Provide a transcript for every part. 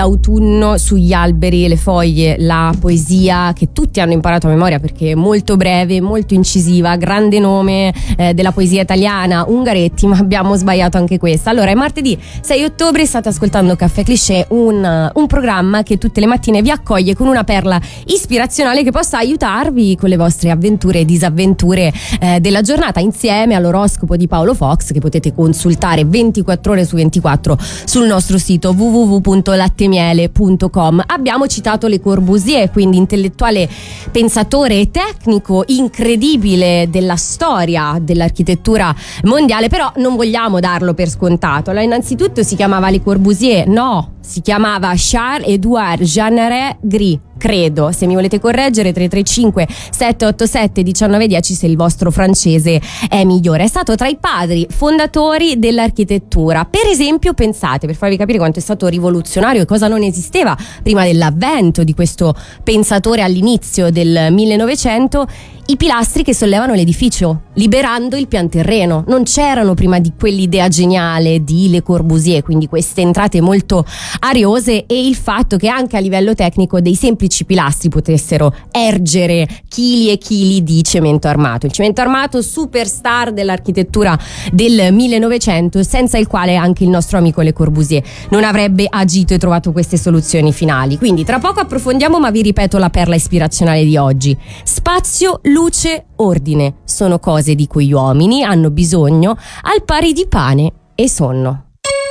Autunno sugli alberi e le foglie, la poesia che tutti hanno imparato a memoria perché è molto breve, molto incisiva, grande nome della poesia italiana, Ungaretti, ma abbiamo sbagliato anche questa. Allora, è martedì 6 ottobre, state ascoltando Caffè Cliché, un programma che tutte le mattine vi accoglie con una perla ispirazionale che possa aiutarvi con le vostre avventure e disavventure della giornata, insieme all'oroscopo di Paolo Fox, che potete consultare 24 ore su 24 sul nostro sito www.lattemiele.com. Abbiamo citato Le Corbusier, quindi intellettuale, pensatore e tecnico incredibile della storia dell'architettura mondiale, però non vogliamo darlo per scontato. Allora, innanzitutto si chiamava Le Corbusier? No, si chiamava Charles-Édouard Jeanneret Gris, credo. Se mi volete correggere, 335 787 1910 se il vostro francese è migliore. È stato tra i padri fondatori dell'architettura. Per esempio, pensate, per farvi capire quanto è stato rivoluzionario e cosa non esisteva prima dell'avvento di questo pensatore all'inizio del 1900, i pilastri che sollevano l'edificio, liberando il pian terreno. Non c'erano prima di quell'idea geniale di Le Corbusier, quindi queste entrate molto ariose, e il fatto che anche a livello tecnico dei semplici pilastri potessero ergere chili e chili di cemento armato. Il cemento armato, superstar dell'architettura del 1900, senza il quale anche il nostro amico Le Corbusier non avrebbe agito e trovato queste soluzioni finali. Quindi tra poco approfondiamo, ma vi ripeto la perla ispirazionale di oggi. Spazio, luce, ordine sono cose di cui gli uomini hanno bisogno al pari di pane e sonno.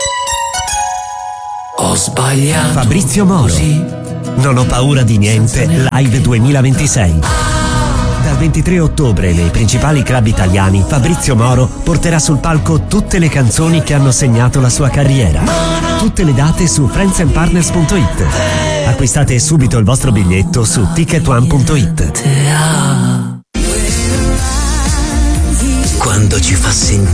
Ho sbagliato. Fabrizio Moro. Così. Non ho paura di niente, live 2026. Dal 23 ottobre nei principali club italiani, Fabrizio Moro porterà sul palco tutte le canzoni che hanno segnato la sua carriera. Tutte le date su friendsandpartners.it. Acquistate subito il vostro biglietto su ticketone.it. Quando ci fa sentire